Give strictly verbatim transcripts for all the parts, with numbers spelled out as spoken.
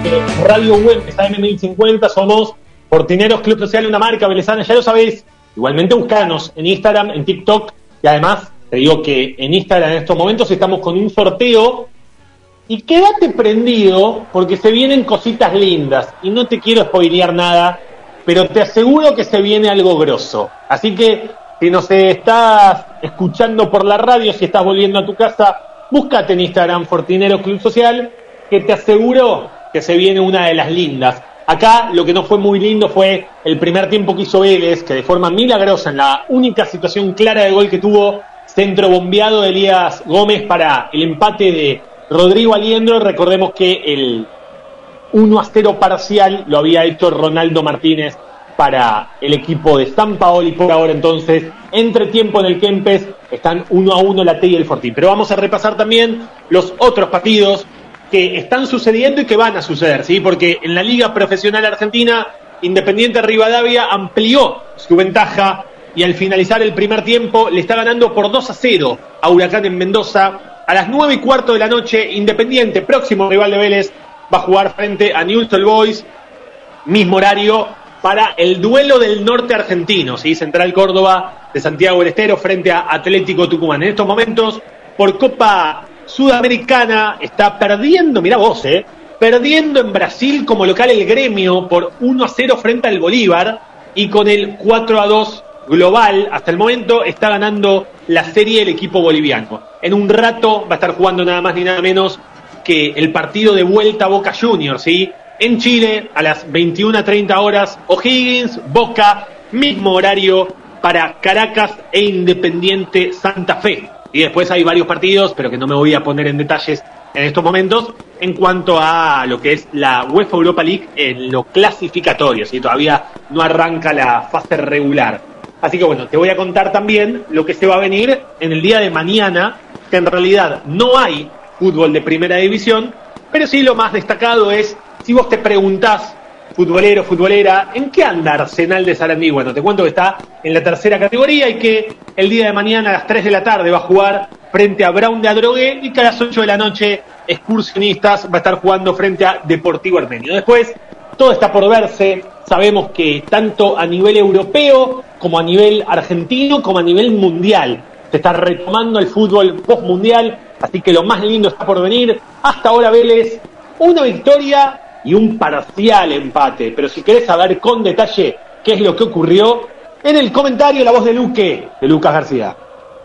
porque Radio Web está en mil cincuenta, somos Fortineros Club Social, una marca velezana, ya lo sabéis. Igualmente buscanos en Instagram, en TikTok, y además te digo que en Instagram en estos momentos estamos con un sorteo. Y quédate prendido porque se vienen cositas lindas y no te quiero spoilear nada, pero te aseguro que se viene algo grosso. Así que si nos estás escuchando por la radio, si estás volviendo a tu casa, búscate en Instagram Fortineros Club Social, que te aseguro que se viene una de las lindas. Acá lo que no fue muy lindo fue el primer tiempo que hizo Vélez, que de forma milagrosa, en la única situación clara de gol que tuvo, centro bombeado de Elías Gómez para el empate de Rodrigo Aliendro. Recordemos que el uno a cero parcial lo había hecho Ronaldo Martínez para el equipo de San Paoli. Por ahora entonces, entre tiempo en el Kempes, están uno a uno la T y el Fortín. Pero vamos a repasar también los otros partidos que están sucediendo y que van a suceder, ¿sí? Porque en la Liga Profesional Argentina, Independiente Rivadavia amplió su ventaja y al finalizar el primer tiempo le está ganando por dos a cero a Huracán en Mendoza. A las nueve y cuarto de la noche, Independiente, próximo rival de Vélez, va a jugar frente a Newell's Old Boys, mismo horario, para el duelo del norte argentino, ¿sí? Central Córdoba de Santiago del Estero frente a Atlético Tucumán. En estos momentos, por Copa Sudamericana, está perdiendo, mirá vos, eh, perdiendo en Brasil como local el Gremio por uno a cero frente al Bolívar, y con el cuatro a dos global, hasta el momento está ganando la serie el equipo boliviano. En un rato va a estar jugando nada más ni nada menos que el partido de vuelta Boca Juniors, ¿sí? En Chile, a las veintiuna treinta horas, O'Higgins, Boca, mismo horario para Caracas e Independiente Santa Fe. Y después hay varios partidos, pero que no me voy a poner en detalles en estos momentos, en cuanto a lo que es la UEFA Europa League en lo clasificatorio, ¿sí? Todavía no arranca la fase regular. Así que bueno, te voy a contar también lo que se va a venir en el día de mañana, que en realidad no hay fútbol de primera división, pero sí lo más destacado es, si vos te preguntás, futbolero, futbolera, ¿en qué anda Arsenal de Sarandí? Bueno, te cuento que está en la tercera categoría y que el día de mañana a las tres de la tarde va a jugar frente a Brown de Adrogué, y que a las ocho de la noche Excursionistas va a estar jugando frente a Deportivo Armenio. Después, todo está por verse. Sabemos que tanto a nivel europeo, como a nivel argentino, como a nivel mundial, se está retomando el fútbol postmundial, así que lo más lindo está por venir. Hasta ahora Vélez, una victoria y un parcial empate. Pero si querés saber con detalle qué es lo que ocurrió, en el comentario la voz de Luque, de Lucas García.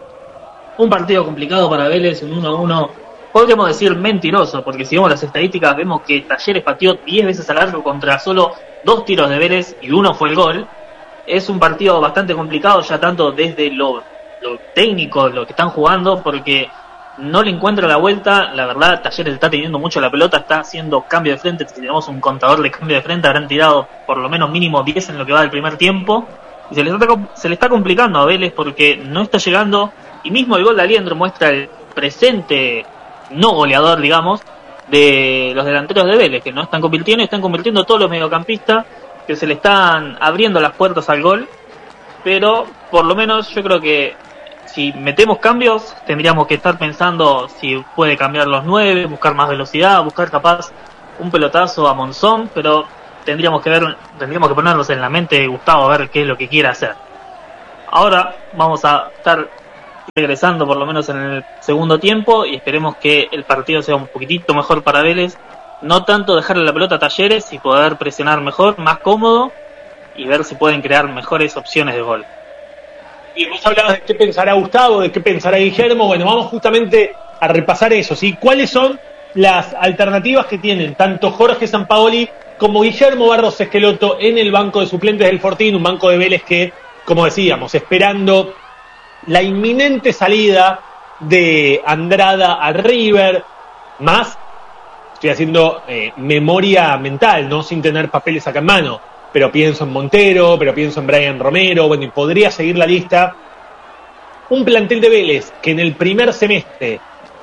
Un partido complicado para Vélez, un uno a uno, podríamos decir mentiroso, porque si vemos las estadísticas vemos que Talleres pateó diez veces al arco contra solo dos tiros de Vélez y uno fue el gol. Es un partido bastante complicado ya tanto desde lo, lo técnico, lo que están jugando, porque no le encuentra la vuelta. La verdad, Talleres está teniendo mucho la pelota, está haciendo cambio de frente. Si tenemos un contador de cambio de frente, habrán tirado por lo menos mínimo diez en lo que va del primer tiempo. Y se le está, se le está complicando a Vélez porque no está llegando. Y mismo el gol de Aliendro muestra el presente no goleador, digamos, de los delanteros de Vélez, que no están convirtiendo y están convirtiendo todos los mediocampistas, que se le están abriendo las puertas al gol. Pero por lo menos yo creo que si metemos cambios, tendríamos que estar pensando si puede cambiar los nueve, buscar más velocidad, buscar capaz un pelotazo a Monzón, pero tendríamos que ver, tendríamos que ponernos en la mente de Gustavo a ver qué es lo que quiere hacer. Ahora vamos a estar regresando por lo menos en el segundo tiempo y esperemos que el partido sea un poquitito mejor para Vélez, no tanto dejarle la pelota a Talleres y poder presionar mejor, más cómodo, y ver si pueden crear mejores opciones de gol. Y vos hablabas de qué pensará Gustavo, de qué pensará Guillermo. Bueno, vamos justamente a repasar eso, ¿sí? ¿Cuáles son las alternativas que tienen tanto Jorge Sampaoli como Guillermo Barros Esqueloto en el banco de suplentes del Fortín? Un banco de Vélez que, como decíamos, esperando la inminente salida de Andrada a River, más, estoy haciendo eh, memoria mental, no sin tener papeles acá en mano, pero pienso en Montero, pero pienso en Brian Romero, bueno, y podría seguir la lista. Un plantel de Vélez que en el primer semestre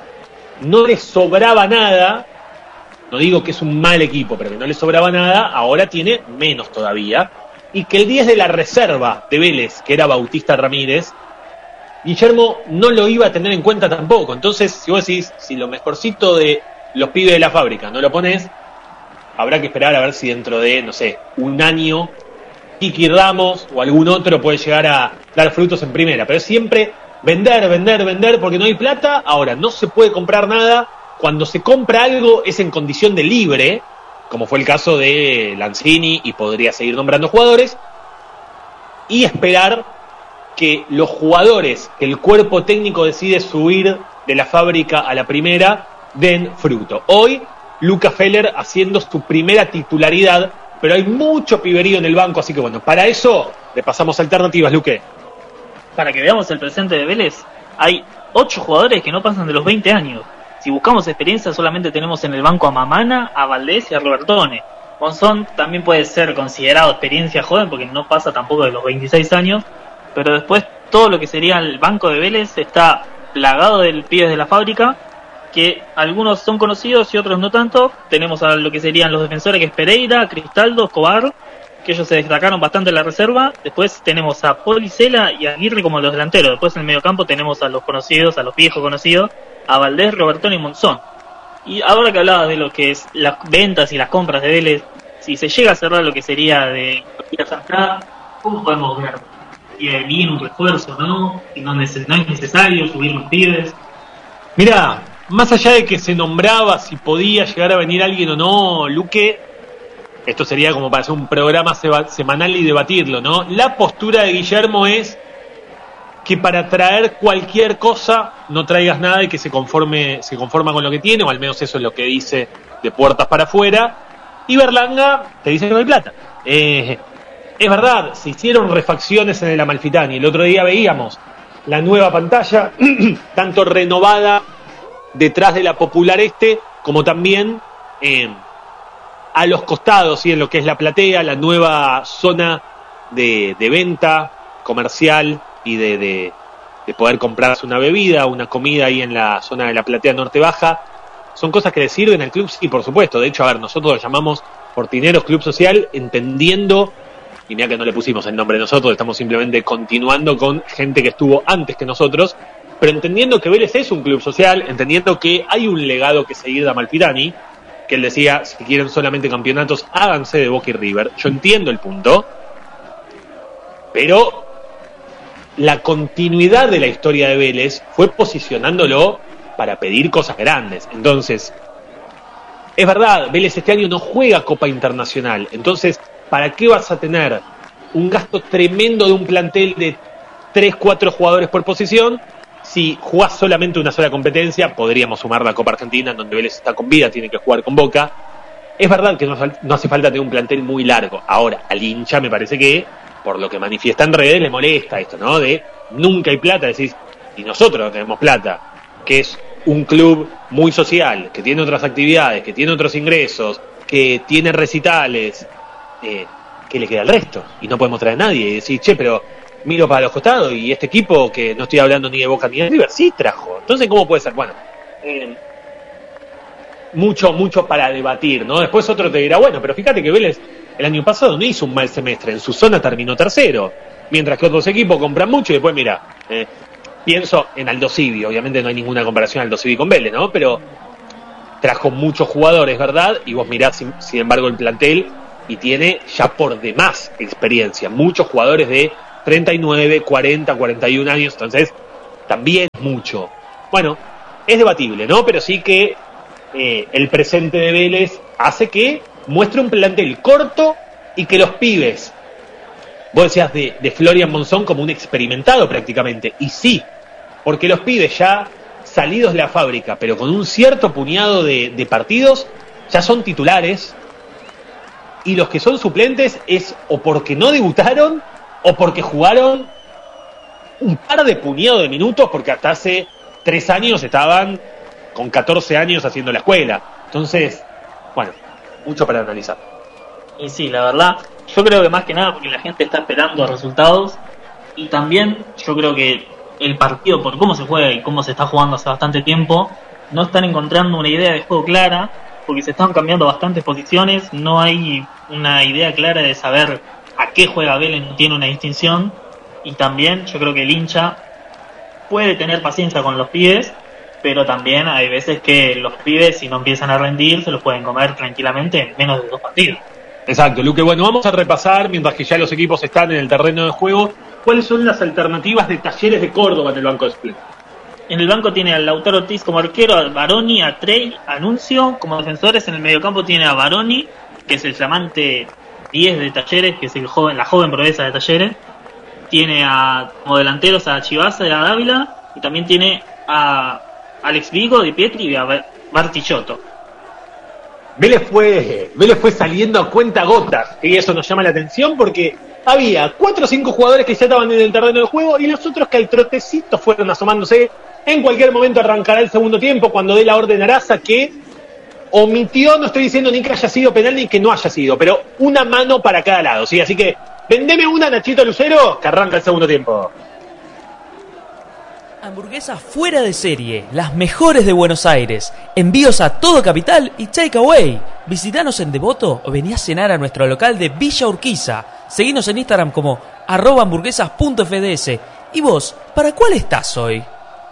no le sobraba nada, no digo que es un mal equipo, pero que no le sobraba nada, ahora tiene menos todavía, y que el diez de la reserva de Vélez, que era Bautista Ramírez, Guillermo no lo iba a tener en cuenta tampoco. Entonces, si vos decís, si lo mejorcito de los pibes de la fábrica no lo pones, habrá que esperar a ver si dentro de, no sé, un año, Kiki Ramos o algún otro puede llegar a dar frutos en primera. Pero siempre vender, vender, vender, porque no hay plata. Ahora, no se puede comprar nada. Cuando se compra algo es en condición de libre, como fue el caso de Lanzini, y podría seguir nombrando jugadores, y esperar que los jugadores que el cuerpo técnico decide subir de la fábrica a la primera den fruto. Hoy, Luca Feller haciendo su primera titularidad, pero hay mucho piberío en el banco, así que bueno, para eso le pasamos alternativas, Luque. Para que veamos el presente de Vélez, hay ocho jugadores que no pasan de los veinte años. Si buscamos experiencia, solamente tenemos en el banco a Mamana, a Valdés y a Robertone. Monzón también puede ser considerado experiencia joven porque no pasa tampoco de los veintiséis años, pero después todo lo que sería el banco de Vélez está plagado de pibes de la fábrica, que algunos son conocidos y otros no tanto. Tenemos a lo que serían los defensores, que es Pereira, Cristaldo, Escobar, que ellos se destacaron bastante en la reserva. Después tenemos a Policela y a Aguirre como los delanteros. Después en el mediocampo tenemos a los conocidos, a los viejos conocidos, a Valdés, Robertón y Monzón. Y ahora que hablaba de lo que es las ventas y las compras de Vélez, si se llega a cerrar lo que sería de Santana, ¿cómo podemos ver? Y bien un refuerzo, ¿no? Y no, neces- no es necesario subir los pibes. Mirá, más allá de que se nombraba si podía llegar a venir alguien o no, Luque, esto sería como para hacer un programa seba- semanal y debatirlo, ¿no? La postura de Guillermo es que para traer cualquier cosa no traigas nada y que se conforme se conforma con lo que tiene, o al menos eso es lo que dice de puertas para afuera. Y Berlanga te dice que no hay plata. Eh, es verdad, se hicieron refacciones en el Amalfitani. El otro día veíamos la nueva pantalla, tanto renovada detrás de la Popular Este, como también eh, a los costados, ¿sí? En lo que es la platea, la nueva zona de, de venta comercial y de, de, de poder comprarse una bebida, una comida ahí en la zona de la platea norte baja. Son cosas que le sirven al club, sí, por supuesto. De hecho, a ver, nosotros lo llamamos Portineros Club Social, entendiendo, y mira que no le pusimos el nombre nosotros, estamos simplemente continuando con gente que estuvo antes que nosotros, pero entendiendo que Vélez es un club social, entendiendo que hay un legado que seguir de Amalfitani, que él decía, si quieren solamente campeonatos, háganse de Boca y River. Yo entiendo el punto, pero la continuidad de la historia de Vélez fue posicionándolo para pedir cosas grandes. Entonces, es verdad, Vélez este año no juega Copa Internacional. Entonces, ¿para qué vas a tener un gasto tremendo de un plantel de tres, cuatro jugadores por posición? Si jugás solamente una sola competencia, podríamos sumar la Copa Argentina, en donde Vélez está con vida, tiene que jugar con Boca. Es verdad que no, no hace falta tener un plantel muy largo. Ahora, al hincha me parece que, por lo que manifiesta en redes, le molesta esto, ¿no? De nunca hay plata, decís, y nosotros no tenemos plata, que es un club muy social, que tiene otras actividades, que tiene otros ingresos, que tiene recitales, eh, ¿qué le queda al resto? Y no podemos traer a nadie. Y decís, che, pero miro para los costados y este equipo, que no estoy hablando ni de Boca ni de River, sí trajo. Entonces, ¿cómo puede ser? Bueno, eh, mucho, mucho para debatir, ¿no? Después otro te dirá, bueno, pero fíjate que Vélez el año pasado no hizo un mal semestre, en su zona terminó tercero, mientras que otros equipos compran mucho y después, mira, eh, pienso en Aldo Civi, obviamente no hay ninguna comparación Aldo Civi con Vélez, ¿no? Pero trajo muchos jugadores, ¿verdad? Y vos mirás, sin, sin embargo, el plantel y tiene ya por demás experiencia, muchos jugadores de treinta y nueve, cuarenta, cuarenta y un años, entonces también mucho. Bueno, es debatible, ¿no? Pero sí que eh, el presente de Vélez hace que muestre un plantel corto y que los pibes, vos decías de, de Florian Monzón como un experimentado prácticamente, y sí, porque los pibes ya salidos de la fábrica, pero con un cierto puñado de, de partidos, ya son titulares, y los que son suplentes es o porque no debutaron o porque jugaron un par de puñados de minutos, porque hasta hace tres años estaban con catorce años haciendo la escuela. Entonces, bueno, mucho para analizar. Y sí, la verdad, yo creo que más que nada porque la gente está esperando resultados, y también yo creo que el partido, por cómo se juega y cómo se está jugando hace bastante tiempo, no están encontrando una idea de juego clara, porque se están cambiando bastantes posiciones, no hay una idea clara de saber a qué juega Vélez, no tiene una distinción, y también yo creo que el hincha puede tener paciencia con los pibes, pero también hay veces que los pibes, si no empiezan a rendir, se los pueden comer tranquilamente en menos de dos partidos. Exacto, Luque. Bueno, vamos a repasar, mientras que ya los equipos están en el terreno de juego, cuáles son las alternativas de Talleres de Córdoba en el banco de suplentes. En el banco tiene a Lautaro Ortiz como arquero, a Baroni, a Trey, a Anuncio. Como defensores en el mediocampo tiene a Baroni, que es el flamante diez de Talleres, que es el joven, la joven promesa de Talleres. Tiene a, como delanteros a Chivasa y a Dávila. Y también tiene a Alex Vigo, Di Pietri y a Bartichotto. Vélez fue, Vélez fue saliendo a cuenta gotas, y eso nos llama la atención porque había cuatro o cinco jugadores que ya estaban en el terreno de juego y los otros que al trotecito fueron asomándose. En cualquier momento arrancará el segundo tiempo cuando dé la orden Araza, que omitió, no estoy diciendo ni que haya sido penal ni que no haya sido, pero una mano para cada lado, ¿sí? Así que vendeme una, Nachito Lucero, que arranca el segundo tiempo. Hamburguesas fuera de serie, las mejores de Buenos Aires. Envíos a todo Capital y takeaway. Visitanos en Devoto o vení a cenar a nuestro local de Villa Urquiza. Seguinos en Instagram como arroba hamburguesas punto f d s. ¿Y vos, para cuál estás hoy?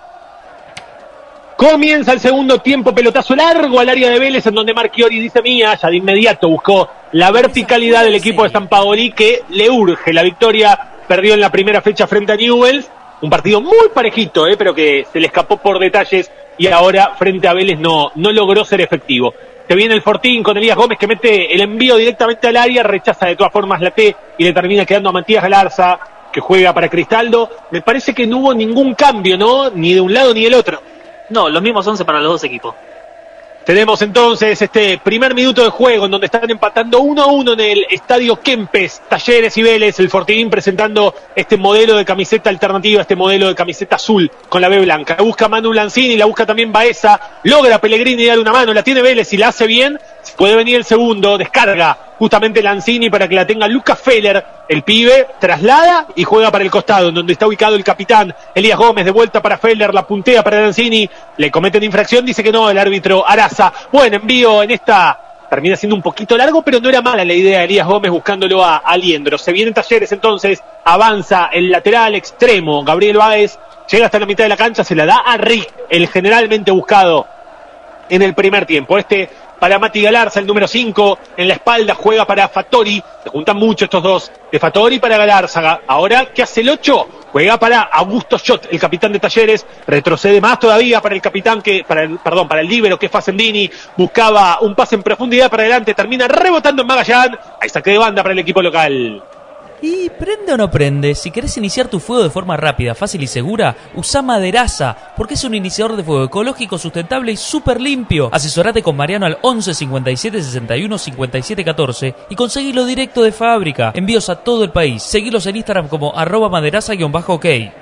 Comienza el segundo tiempo, pelotazo largo al área de Vélez, en donde Marchiori dice mía, ya de inmediato buscó la verticalidad del equipo de Sampaoli, que le urge la victoria. Perdió en la primera fecha frente a Newell's, un partido muy parejito, eh, pero que se le escapó por detalles y ahora frente a Vélez no, no logró ser efectivo. Se viene el Fortín con Elías Gómez, que mete el envío directamente al área, rechaza de todas formas la T y le termina quedando a Matías Galarza, que juega para Cristaldo. Me parece que no hubo ningún cambio, ¿no? Ni de un lado ni del otro. No, los mismos once para los dos equipos. Tenemos entonces este primer minuto de juego en donde están empatando uno a uno en el Estadio Kempes, Talleres y Vélez. El Fortín presentando este modelo de camiseta alternativa, este modelo de camiseta azul con la B blanca. La busca Manu Lanzini, la busca también Baeza, logra Pellegrini dar una mano, la tiene Vélez y la hace bien. Puede venir el segundo, descarga justamente Lanzini para que la tenga Lucas Feller. El pibe traslada y juega para el costado, en donde está ubicado el capitán Elías Gómez, de vuelta para Feller, la puntea para Lanzini, le cometen infracción, dice que no el árbitro Araza. Buen envío en esta, termina siendo un poquito largo, pero no era mala la idea de Elías Gómez buscándolo a Aliendro. Se vienen Talleres entonces, avanza el lateral extremo, Gabriel Báez, llega hasta la mitad de la cancha, se la da a Rick, el generalmente buscado en el primer tiempo. Este para Mati Galarza, el número cinco, en la espalda juega para Fattori, se juntan mucho estos dos, de Fattori para Galarza. Ahora, ¿qué hace el ocho? Juega para Augusto Schott, el capitán de Talleres, retrocede más todavía para el capitán que, para el, perdón, para el líbero que es Facendini, buscaba un pase en profundidad para adelante, termina rebotando en Magallán, ahí saque de banda para el equipo local. ¿Y prende o no prende? Si querés iniciar tu fuego de forma rápida, fácil y segura, usa Maderaza, porque es un iniciador de fuego ecológico, sustentable y súper limpio. Asesorate con Mariano al once cincuenta y siete sesenta y uno cincuenta y siete catorce y conseguilo directo de fábrica. Envíos a todo el país. Seguilos en Instagram como arroba maderaza-ok.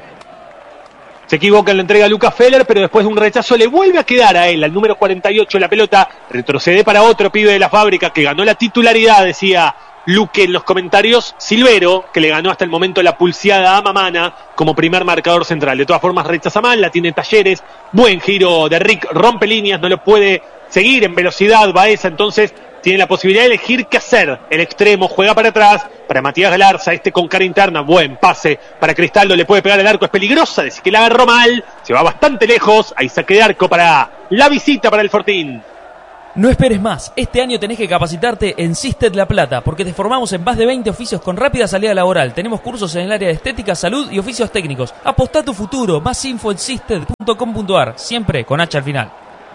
Se equivoca en la entrega a Lucas Feller, pero después de un rechazo le vuelve a quedar a él, al número cuarenta y ocho, la pelota. Retrocede para otro pibe de la fábrica que ganó la titularidad, decía Luque en los comentarios. Silvero, que le ganó hasta el momento la pulseada a Mamana como primer marcador central. De todas formas rechaza mal, la tiene Talleres. Buen giro de Rick, rompe líneas, no lo puede seguir en velocidad Baeza, entonces tiene la posibilidad de elegir qué hacer. El extremo juega para atrás, para Matías Galarza, este con cara interna, buen pase para Cristaldo, le puede pegar el arco, es peligrosa, decir que la agarró mal, se va bastante lejos, hay saque de arco para la visita para el Fortín. No esperes más, este año tenés que capacitarte en Sisted La Plata, porque te formamos en más de veinte oficios con rápida salida laboral. Tenemos cursos en el área de estética, salud y oficios técnicos. Apostá a tu futuro, más info en sisted punto com punto a r, siempre con H al final.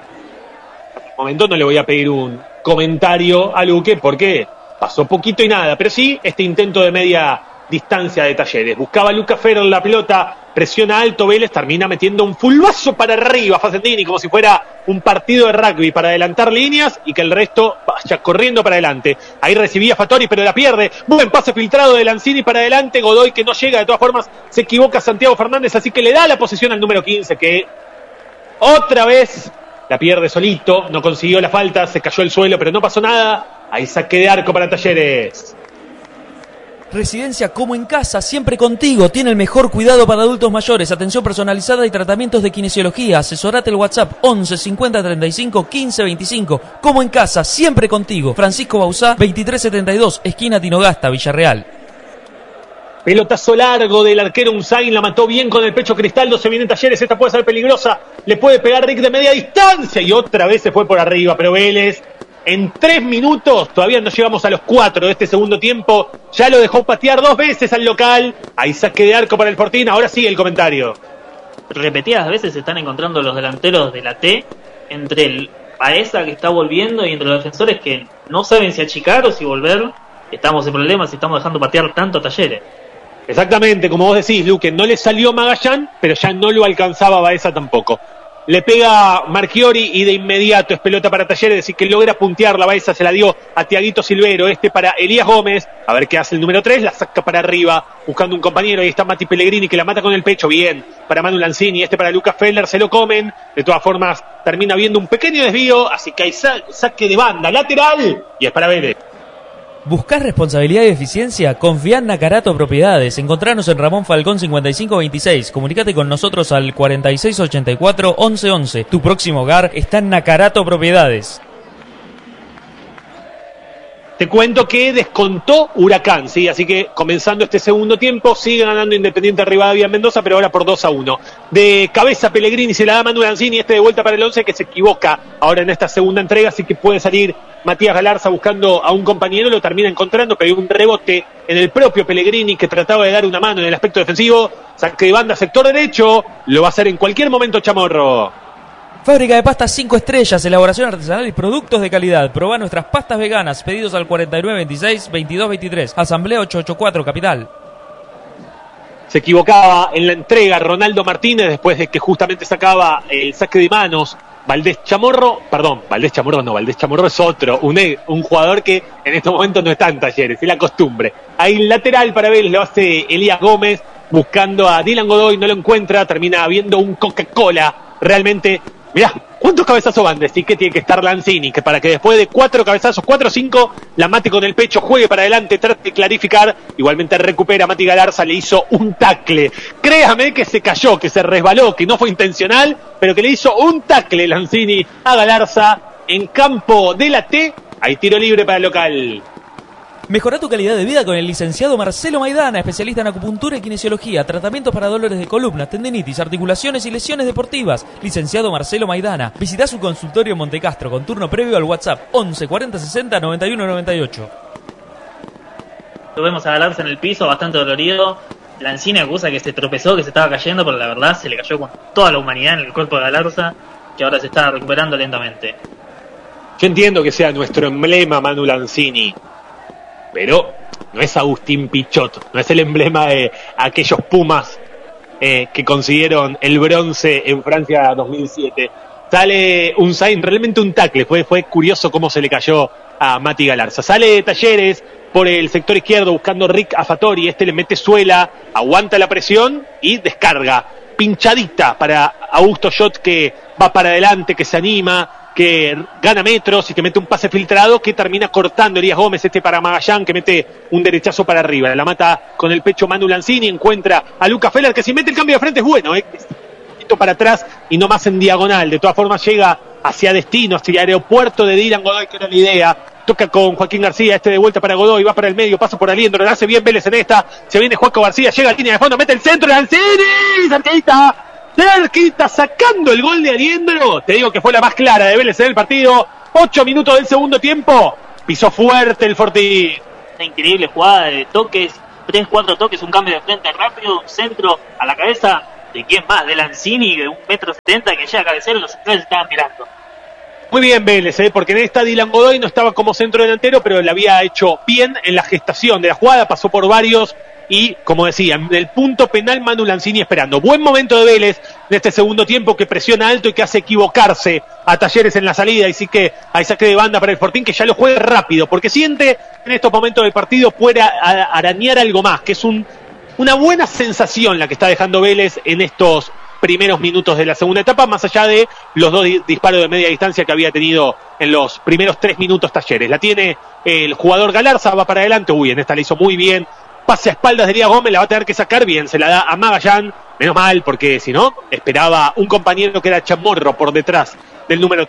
En momento no le voy a pedir un comentario a Luque porque pasó poquito y nada, pero sí este intento de media distancia de Talleres. Buscaba Lucas Feller la pelota, presiona alto Vélez, termina metiendo un fulbazo para arriba Facendini, como si fuera un partido de rugby para adelantar líneas y que el resto vaya corriendo para adelante. Ahí recibía Fattori, pero la pierde. Buen pase filtrado de Lanzini para adelante, Godoy que no llega, de todas formas se equivoca Santiago Fernández, así que le da la posesión al número quince, que otra vez la pierde solito, no consiguió la falta, se cayó al suelo, pero no pasó nada. Ahí saque de arco para Talleres. Residencia como en casa, siempre contigo. Tiene el mejor cuidado para adultos mayores, atención personalizada y tratamientos de kinesiología. Asesorate el WhatsApp once cincuenta treinta y cinco quince veinticinco. Como en casa, siempre contigo. Francisco Bauzá, veintitrés setenta y dos, esquina Tinogasta, Villarreal. Pelotazo largo del arquero Unzain, la mató bien con el pecho Cristaldo, se viene Talleres, esta puede ser peligrosa, le puede pegar Rick de media distancia y otra vez se fue por arriba, pero Vélez en tres minutos, todavía no llegamos a los cuatro de este segundo tiempo, ya lo dejó patear dos veces al local, hay saque de arco para el Fortín, ahora sí el comentario. Repetidas veces se están encontrando los delanteros de la T entre el Baeza que está volviendo y entre los defensores que no saben si achicar o si volver. Estamos en problemas si estamos dejando patear tanto a Talleres. Exactamente, como vos decís, Luque, no le salió Magallán, pero ya no lo alcanzaba Baeza tampoco. Le pega Marchiori y de inmediato es pelota para Talleres, así que logra puntear la Baeza, se la dio a Tiaguito Silvero, este para Elías Gómez, a ver qué hace el número tres, la saca para arriba, buscando un compañero, ahí está Mati Pellegrini que la mata con el pecho, bien, para Manu Lanzini, este para Lucas Feller, se lo comen, de todas formas termina viendo un pequeño desvío, así que hay sa- saque de banda, lateral, y es para Vélez. ¿Buscás responsabilidad y eficiencia? Confía en Nakarato Propiedades. Encontranos en Ramón Falcón cincuenta y cinco veintiséis. Comunicate con nosotros al cuarenta y seis ochenta y cuatro once once. Tu próximo hogar está en Nakarato Propiedades. Te cuento que descontó Huracán, sí, así que comenzando este segundo tiempo, sigue ganando Independiente Rivadavia en Mendoza, pero ahora por dos a uno. De cabeza Pellegrini se la da Manu Lanzini, este de vuelta para el once que se equivoca ahora en esta segunda entrega, así que puede salir Matías Galarza buscando a un compañero, lo termina encontrando, pero hay un rebote en el propio Pellegrini que trataba de dar una mano en el aspecto defensivo, saque de banda, sector derecho, lo va a hacer en cualquier momento Chamorro. Fábrica de pastas cinco estrellas, elaboración artesanal y productos de calidad. Probá nuestras pastas veganas, pedidos al cuarenta y nueve veintiséis veintidós veintitrés. Asamblea ochocientos ochenta y cuatro, Capital. Se equivocaba en la entrega Ronaldo Martínez después de que justamente sacaba el saque de manos Valdés Chamorro, perdón, Valdés Chamorro no, Valdés Chamorro es otro, un, un jugador que en estos momentos no está en Talleres, es la costumbre. Ahí lateral para Vélez lo hace Elías Gómez, buscando a Dylan Godoy, no lo encuentra, termina viendo un Coca-Cola, realmente. Mirá, ¿cuántos cabezazos van? Decir que tiene que estar Lanzini, que para que después de cuatro cabezazos, cuatro o cinco, la mate con el pecho, juegue para adelante, trate de clarificar, igualmente recupera Mati Galarza, le hizo un tacle. Créame que se cayó, que se resbaló, que no fue intencional, pero que le hizo un tacle Lanzini a Galarza en campo de la T, hay tiro libre para el local. Mejora tu calidad de vida con el licenciado Marcelo Maidana, especialista en acupuntura y kinesiología, tratamientos para dolores de columna, tendinitis, articulaciones y lesiones deportivas. Licenciado Marcelo Maidana. Visita su consultorio en Montecastro con turno previo al WhatsApp once cuarenta sesenta noventa y uno noventa y ocho. Lo vemos a Galarza en el piso, bastante dolorido. Lanzini acusa que se tropezó, que se estaba cayendo, pero la verdad se le cayó con toda la humanidad en el cuerpo de Galarza, que ahora se está recuperando lentamente. Yo entiendo que sea nuestro emblema Manu Lanzini, pero no es Agustín Pichot, no es el emblema de aquellos Pumas eh, que consiguieron el bronce en Francia dos mil siete. Sale un Sainz, realmente un tackle, fue, fue curioso cómo se le cayó a Mati Galarza. Sale de Talleres por el sector izquierdo buscando Rick Afatori, este le mete suela, aguanta la presión y descarga. Pinchadita para Augusto Schott que va para adelante, que se anima, que gana metros y que mete un pase filtrado que termina cortando Elías Gómez, este para Magallán que mete un derechazo para arriba, la mata con el pecho Manu Lanzini, encuentra a Lucas Feller que si mete el cambio de frente es bueno, ¿eh? Un poquito para atrás y no más en diagonal, de todas formas llega hacia destino, hacia el aeropuerto de Dylan Godoy, que era la idea, toca con Joaquín García, este de vuelta para Godoy, va para el medio, pasa por Aliendro, le hace bien Vélez en esta, se viene Joaco García, llega a línea de fondo, mete el centro, Lanzini, cerquita, cerquita, sacando el gol de Aliendro, te digo que fue la más clara de Vélez en el partido, ocho minutos del segundo tiempo, pisó fuerte el Fortín. Una increíble jugada de toques, tres, cuatro toques, un cambio de frente rápido, un centro a la cabeza, ¿de quién más? De Lanzini, de un metro setenta que llega a cabecera, los centrales estaban mirando. Muy bien Vélez, ¿eh? Porque en esta Dylan Godoy no estaba como centro delantero, pero le había hecho bien en la gestación de la jugada, pasó por varios y, como decía, en el punto penal Manu Lanzini esperando. Buen momento de Vélez en este segundo tiempo que presiona alto y que hace equivocarse a Talleres en la salida, y sí que hay saque de banda para el Fortín que ya lo juegue rápido, porque siente en estos momentos del partido puede arañar algo más, que es un, una buena sensación la que está dejando Vélez en estos primeros minutos de la segunda etapa, más allá de los dos disparos de media distancia que había tenido en los primeros tres minutos Talleres. La tiene el jugador Galarza, va para adelante, uy, en esta la hizo muy bien, pase a espaldas de Elías Gómez, la va a tener que sacar bien, se la da a Magallán, menos mal, porque si no, esperaba un compañero que era Chamorro por detrás del número tres.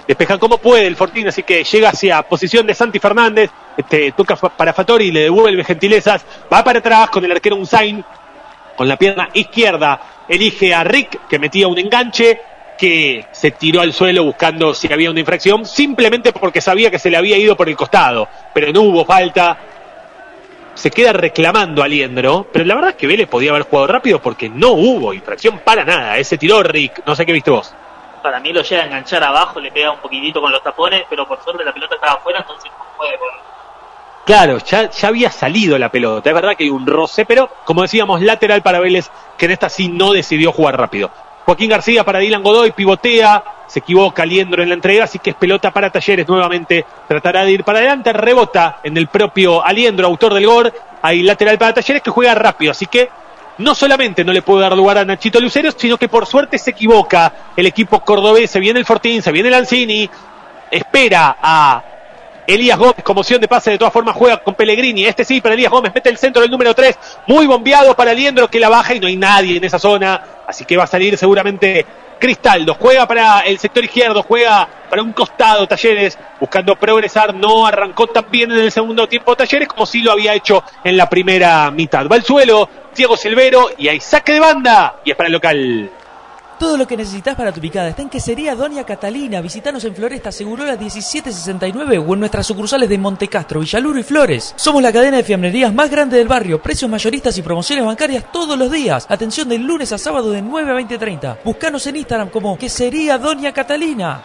despeja como puede el Fortín, así que llega hacia posición de Santi Fernández, este, toca para Fattori, le devuelve gentilezas, va para atrás con el arquero Unzain, con la pierna izquierda, elige a Rick, que metía un enganche, que se tiró al suelo buscando si había una infracción, simplemente porque sabía que se le había ido por el costado, pero no hubo falta. Se queda reclamando a Aliendro, pero la verdad es que Vélez podía haber jugado rápido porque no hubo infracción para nada. Ese tiró Rick, no sé qué viste vos. Para mí lo llega a enganchar abajo, le pega un poquitito con los tapones, pero por suerte la pelota estaba afuera, entonces no puede poner. Claro, ya, ya había salido la pelota, es verdad que hay un roce, pero como decíamos, lateral para Vélez, que en esta sí no decidió jugar rápido. Joaquín García para Dylan Godoy, pivotea, se equivoca Aliendro en la entrega, así que es pelota para Talleres nuevamente, tratará de ir para adelante, rebota en el propio Aliendro, autor del gol, hay lateral para Talleres que juega rápido, así que no solamente no le puede dar lugar a Nachito Lucero, sino que por suerte se equivoca el equipo cordobés, se viene el Fortín, se viene el Lanzini, espera a Elías Gómez como opción de pase, de todas formas juega con Pellegrini, este sí para Elías Gómez, mete el centro del número tres, muy bombeado para Aliendro que la baja y no hay nadie en esa zona, así que va a salir seguramente Cristaldo, juega para el sector izquierdo, juega para un costado Talleres, buscando progresar, no arrancó tan bien en el segundo tiempo Talleres como sí lo había hecho en la primera mitad, va al suelo Diego Silvero y hay saque de banda y es para el local. Todo lo que necesitas para tu picada está en Quesería Doña Catalina. Visítanos en Floresta Segurola diecisiete sesenta y nueve o en nuestras sucursales de Montecastro, Villaluro y Flores. Somos la cadena de fiambrerías más grande del barrio. Precios mayoristas y promociones bancarias todos los días. Atención de lunes a sábado de nueve a veinte treinta. Búscanos en Instagram como Quesería Doña Catalina.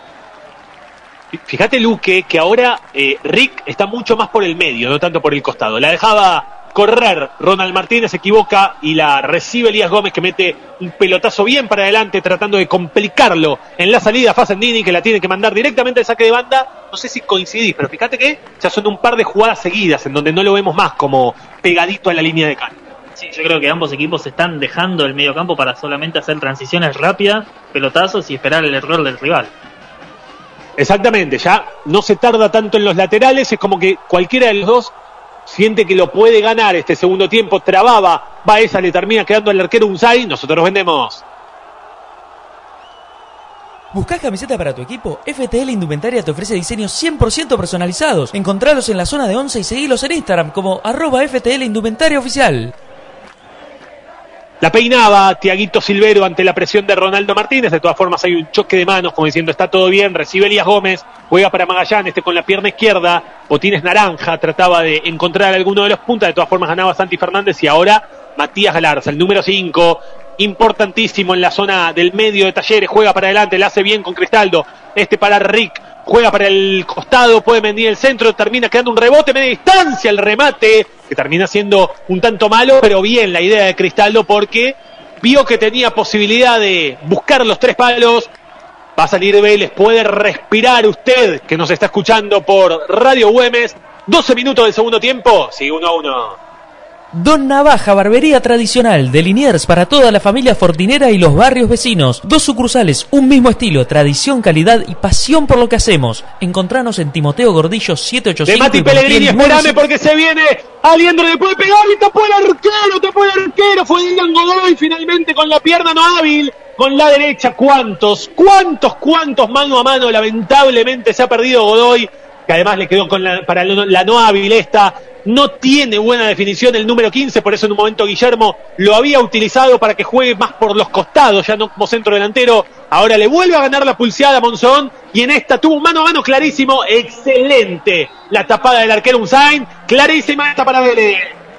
Fíjate, Luque, que ahora eh, Rick está mucho más por el medio, no tanto por el costado. La dejaba correr Ronald Martínez, se equivoca y la recibe Elías Gómez, que mete un pelotazo bien para adelante tratando de complicarlo en la salida. Fassendini, que la tiene que mandar directamente al saque de banda. No sé si coincidís, pero fíjate que ya son un par de jugadas seguidas en donde no lo vemos más como pegadito a la línea de cancha. Sí, yo creo que ambos equipos están dejando el medio campo para solamente hacer transiciones rápidas, pelotazos y esperar el error del rival. Exactamente, ya no se tarda tanto en los laterales, es como que cualquiera de los dos siente que lo puede ganar este segundo tiempo, trababa, Baeza, le termina quedando al arquero Unzain, nosotros nos vendemos. ¿Buscás camiseta para tu equipo? F T L Indumentaria te ofrece diseños cien por ciento personalizados. Encontralos en la zona de Once y seguilos en Instagram como arroba F T L Indumentaria Oficial. La peinaba Tiaguito Silvero ante la presión de Ronaldo Martínez. De todas formas hay un choque de manos, como diciendo está todo bien. Recibe Elías Gómez, juega para Magallanes, este con la pierna izquierda. Botines naranja, trataba de encontrar alguno de los puntas. De todas formas ganaba Santi Fernández y ahora Matías Galarza, el número cinco, importantísimo en la zona del medio de Talleres. Juega para adelante, la hace bien con Cristaldo. Este para Rick, juega para el costado, puede medir el centro, termina quedando un rebote, media distancia, el remate, que termina siendo un tanto malo, pero bien la idea de Cristaldo porque vio que tenía posibilidad de buscar los tres palos. Va a salir Vélez, puede respirar usted que nos está escuchando por Radio Güemes. doce minutos del segundo tiempo, sigue uno a uno. Don Navaja, barbería tradicional de Liniers para toda la familia fortinera y los barrios vecinos. Dos sucursales, un mismo estilo, tradición, calidad y pasión por lo que hacemos. Encontranos en Timoteo Gordillo siete ocho cinco. De Mati Pellegrini, espérame porque se viene Aliendro, le puede pegar y tapó el arquero, tapó el arquero. Fue Dylan Godoy finalmente con la pierna no hábil, con la derecha. ¿Cuántos, cuántos, cuántos mano a mano? Lamentablemente se ha perdido Godoy, que además le quedó con la, para la no hábil esta. No tiene buena definición el número quince, por eso en un momento Guillermo lo había utilizado para que juegue más por los costados, ya no como centro delantero. Ahora le vuelve a ganar la pulseada a Monzón y en esta tuvo un mano a mano clarísimo. Excelente la tapada del arquero Unzain, clarísima esta para Vélez.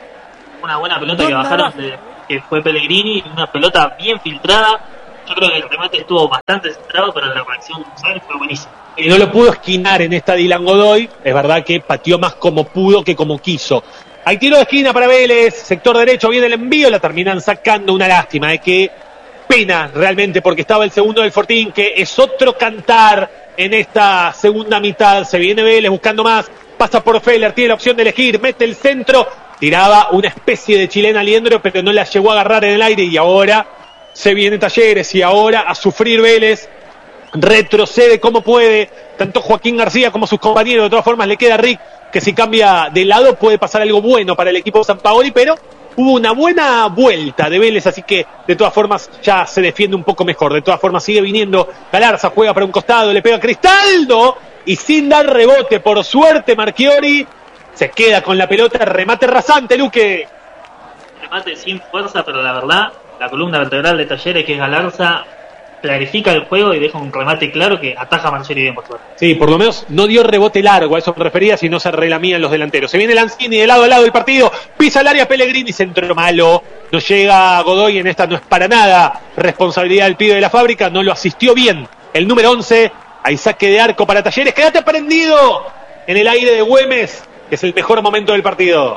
Una buena pelota que bajaron de, que fue Pellegrini, una pelota bien filtrada. Yo creo que el remate estuvo bastante centrado, pero la reacción de Unzain fue buenísima. Y no lo pudo esquinar en esta Dylan Godoy, es verdad que pateó más como pudo que como quiso. Hay tiro de esquina para Vélez, sector derecho, viene el envío, la terminan sacando, una lástima, de que pena realmente porque estaba el segundo del Fortín, que es otro cantar en esta segunda mitad. Se viene Vélez buscando más, pasa por Feller, tiene la opción de elegir, mete el centro, tiraba una especie de chilena Aliendro, pero no la llegó a agarrar en el aire y ahora se viene Talleres y ahora a sufrir Vélez. Retrocede como puede, tanto Joaquín García como sus compañeros. De todas formas le queda a Rick, que si cambia de lado puede pasar algo bueno para el equipo de Sampaoli, pero hubo una buena vuelta de Vélez, así que de todas formas ya se defiende un poco mejor. De todas formas sigue viniendo Galarza, juega para un costado, le pega a Cristaldo y sin dar rebote, por suerte Marchiori se queda con la pelota, remate rasante, Luque. Remate sin fuerza, pero la verdad, la columna vertebral de Talleres, que es Galarza, clarifica el juego y deja un remate claro que ataja a Marchiori bien por suerte. Sí, por lo menos no dio rebote largo, a eso me refería, si no se relamían los delanteros. Se viene Lanzini de lado a lado del partido, pisa el área Pellegrini, centro malo, no llega Godoy, en esta no es para nada responsabilidad del pibe de la fábrica, no lo asistió bien el número once, hay saque de arco para Talleres, quédate prendido en el aire de Güemes, que es el mejor momento del partido.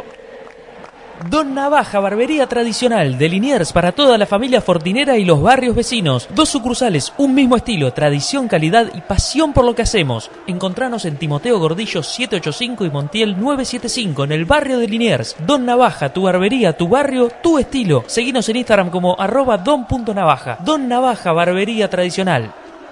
Don Navaja, barbería tradicional de Liniers para toda la familia fortinera y los barrios vecinos. Dos sucursales, un mismo estilo, tradición, calidad y pasión por lo que hacemos. Encontranos en Timoteo Gordillo setecientos ochenta y cinco y Montiel novecientos setenta y cinco en el barrio de Liniers. Don Navaja, tu barbería, tu barrio, tu estilo. Seguinos en Instagram como arroba don.navaja. Don Navaja, barbería tradicional.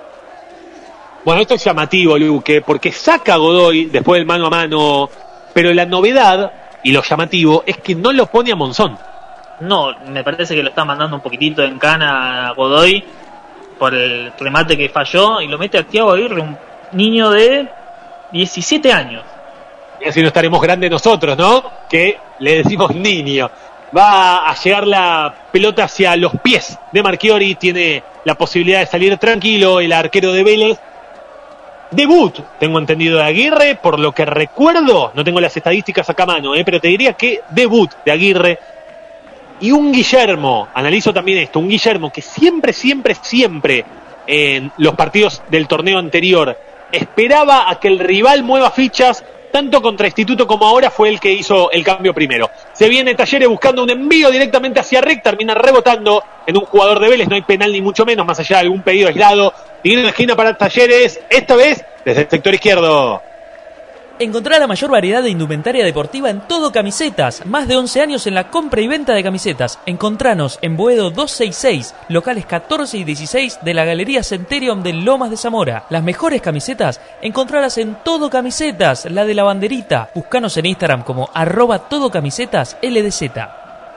Bueno, esto es llamativo, Luque, porque saca a Godoy después del mano a mano, pero la novedad y lo llamativo es que no lo pone a Monzón. No, me parece que lo está mandando un poquitito en cana a Godoy por el remate que falló y lo mete a Thiago Aguirre, un niño de diecisiete años. Y así no estaremos grandes nosotros, ¿no? Que le decimos niño. Va a llegar la pelota hacia los pies de Marchiori, tiene la posibilidad de salir tranquilo el arquero de Vélez. Debut, tengo entendido, de Aguirre, por lo que recuerdo, no tengo las estadísticas acá a mano, eh, pero te diría que debut de Aguirre. Y un Guillermo, analizo también esto, un Guillermo que siempre, siempre, siempre en los partidos del torneo anterior esperaba a que el rival mueva fichas, tanto contra Instituto como ahora fue el que hizo el cambio primero. Se viene Talleres buscando un envío directamente hacia Rick, termina rebotando en un jugador de Vélez, no hay penal ni mucho menos, más allá de algún pedido aislado. Y en la esquina para Talleres, esta vez desde el sector izquierdo. Encontrá la mayor variedad de indumentaria deportiva en Todo Camisetas. Más de once años en la compra y venta de camisetas. Encontranos en Boedo doscientos sesenta y seis, locales catorce y dieciséis de la Galería Centurion de Lomas de Zamora. Las mejores camisetas, encontralas en Todo Camisetas, la de la banderita. Buscanos en Instagram como arroba Todo Camisetas L D Z.